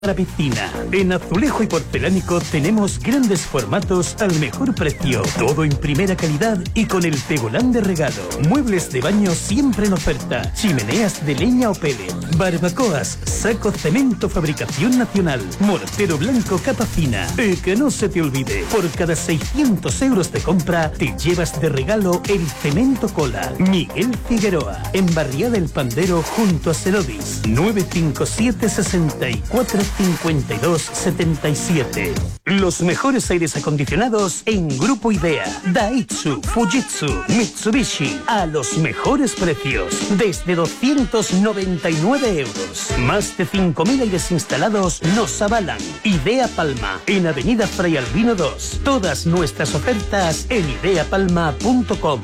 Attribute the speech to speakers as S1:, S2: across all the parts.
S1: Para piscina. En azulejo y porcelánico tenemos grandes formatos al mejor precio. Todo en primera calidad y con el tegolán de regalo. Muebles de baño siempre en oferta. Chimeneas de leña o pellet. Barbacoas, saco cemento fabricación nacional. Mortero blanco capa fina. Y que no se te olvide, por cada 600 euros de compra te llevas de regalo el cemento cola. Miguel Figueroa, en Barriada del Pandero junto a Cerodis. 957 64 52 77. Los mejores aires acondicionados en Grupo Idea. Daihatsu, Fujitsu, Mitsubishi. A los mejores precios. Desde 299 euros. Más de 5.000 aires instalados nos avalan. Idea Palma. En Avenida Fray Albino 2. Todas nuestras ofertas en ideapalma.com.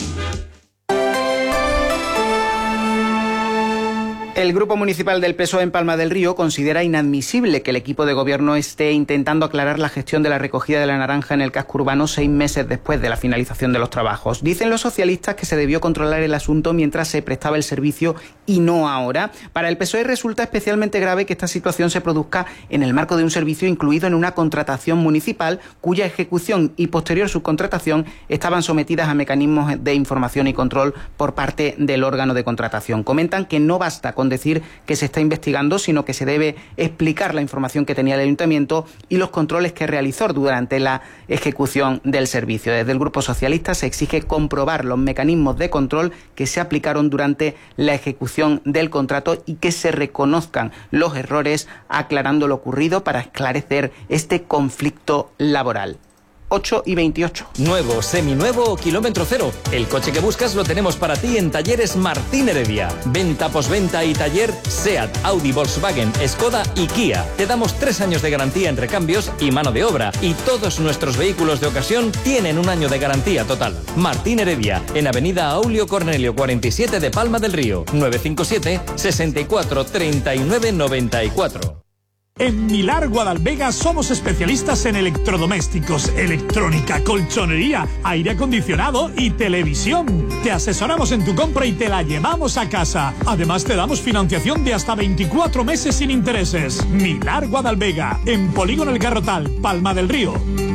S2: El Grupo Municipal del PSOE en Palma del Río considera inadmisible que el equipo de gobierno esté intentando aclarar la gestión de la recogida de la naranja en el casco urbano 6 meses después de la finalización de los trabajos. Dicen los socialistas que se debió controlar el asunto mientras se prestaba el servicio y no ahora. Para el PSOE resulta especialmente grave que esta situación se produzca en el marco de un servicio incluido en una contratación municipal cuya ejecución y posterior subcontratación estaban sometidas a mecanismos de información y control por parte del órgano de contratación. Comentan que no basta con decir que se está investigando, sino que se debe explicar la información que tenía el ayuntamiento y los controles que realizó durante la ejecución del servicio. Desde el Grupo Socialista se exige comprobar los mecanismos de control que se aplicaron durante la ejecución del contrato y que se reconozcan los errores, aclarando lo ocurrido para esclarecer este conflicto laboral. 8:28.
S3: Nuevo, seminuevo o kilómetro cero. El coche que buscas lo tenemos para ti en Talleres Martín Heredia. Venta, posventa y taller SEAT, Audi, Volkswagen, Skoda y Kia. Te damos 3 años de garantía en recambios y mano de obra. Y todos nuestros vehículos de ocasión tienen 1 año de garantía total. Martín Heredia, en Avenida Aulio Cornelio 47 de Palma del Río. 957 64 39 94.
S4: En Milar Guadalvega somos especialistas en electrodomésticos, electrónica, colchonería, aire acondicionado y televisión. Te asesoramos en tu compra y te la llevamos a casa. Además te damos financiación de hasta 24 meses sin intereses. Milar Guadalvega, en Polígono El Garrotal, Palma del Río.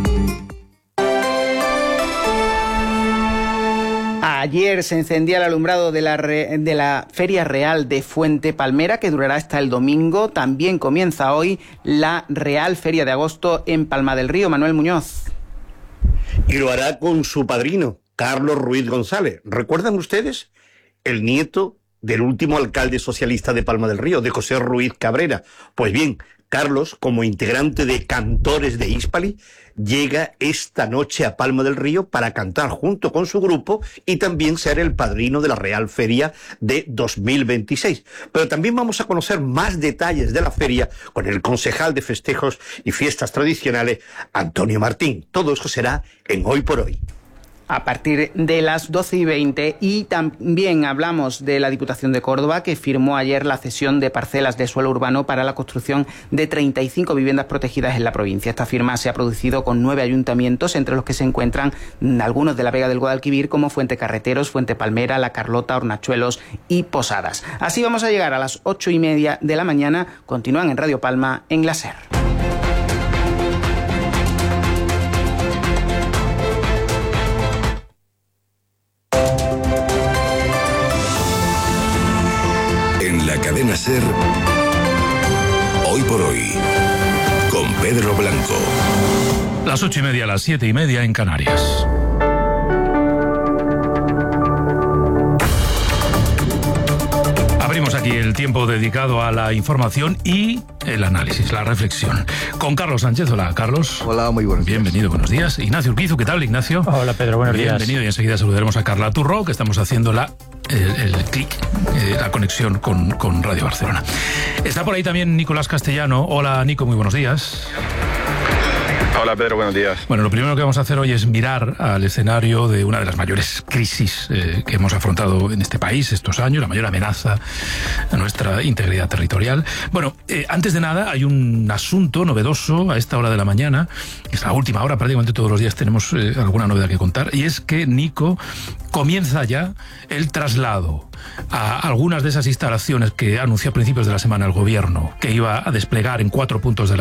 S2: Ayer se encendía el alumbrado de la Feria Real de Fuente Palmera, que durará hasta el domingo. También comienza hoy la Real Feria de Agosto en Palma del Río. Manuel Muñoz.
S5: Y lo hará con su padrino, Carlos Ruiz González. ¿Recuerdan ustedes? El nieto del último alcalde socialista de Palma del Río, de José Ruiz Cabrera. Pues bien, Carlos, como integrante de Cantores de Hispali, llega esta noche a Palma del Río para cantar junto con su grupo y también ser el padrino de la Real Feria de 2026. Pero también vamos a conocer más detalles de la feria con el concejal de Festejos y Fiestas Tradicionales, Antonio Martín. Todo eso será en Hoy por Hoy.
S2: A partir de las 12:20, y también hablamos de la Diputación de Córdoba, que firmó ayer la cesión de parcelas de suelo urbano para la construcción de 35 viviendas protegidas en la provincia. Esta firma se ha producido con 9 ayuntamientos, entre los que se encuentran algunos de la Vega del Guadalquivir, como Fuentecarreteros, Fuente Palmera, La Carlota, Hornachuelos y Posadas. Así vamos a llegar a las 8:30 de la mañana. Continúan en Radio Palma, en la SER.
S6: Cadena SER, Hoy por Hoy, con Pedro Blanco.
S7: Las 8:30, las 7:30 en Canarias. Abrimos aquí el tiempo dedicado a la información y el análisis, la reflexión. Con Carlos Sánchez. Hola, Carlos.
S8: Hola, muy buenos días.
S7: Bienvenido, buenos días. Ignacio Urquizu, ¿qué tal, Ignacio?
S9: Hola, Pedro, buenos días.
S7: Bienvenido, y enseguida saludaremos a Carla Turró, que estamos haciendo el clic, la conexión con Radio Barcelona. Está por ahí también Nicolás Castellano. Hola, Nico, muy buenos días.
S8: Hola Pedro, buenos días.
S7: Bueno, lo primero que vamos a hacer hoy es mirar al escenario de una de las mayores crisis que hemos afrontado en este país estos años, la mayor amenaza a nuestra integridad territorial. Bueno, antes de nada hay un asunto novedoso a esta hora de la mañana, es la última hora, prácticamente todos los días tenemos alguna novedad que contar, y es que Nico comienza ya el traslado a algunas de esas instalaciones que anunció a principios de la semana el gobierno, que iba a desplegar en 4 puntos de la